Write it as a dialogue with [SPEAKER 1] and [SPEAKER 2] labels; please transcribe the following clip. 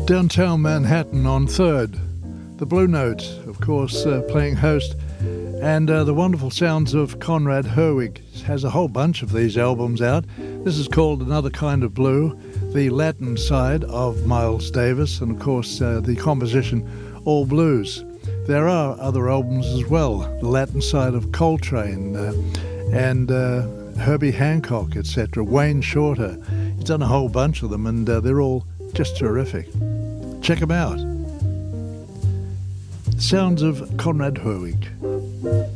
[SPEAKER 1] Downtown Manhattan on 3rd. The Blue Note, of course, playing host, and the wonderful sounds of Conrad Herwig. Has a whole bunch of these albums out. This is called Another Kind of Blue, the Latin side of Miles Davis, and of course the composition All Blues. There are other albums as well, the Latin side of Coltrane and Herbie Hancock, etc., Wayne Shorter. He's done a whole bunch of them, and they're all just terrific. Check them out. Sounds of Conrad Herwig.